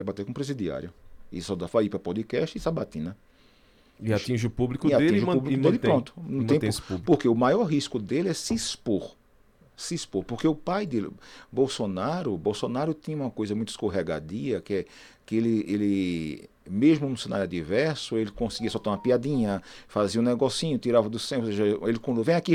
bater com presidiário. E só dá para ir para podcast e sabatina. E atinge o público E dele atinge o público dele, pronto. Não tem esse público. porque o maior risco dele é se expor. Se expor. Porque o pai dele, Bolsonaro tinha uma coisa muito escorregadia, que ele mesmo no cenário adverso, ele conseguia soltar uma piadinha, fazia um negocinho, tirava do centro, ou seja, ele quando vem aqui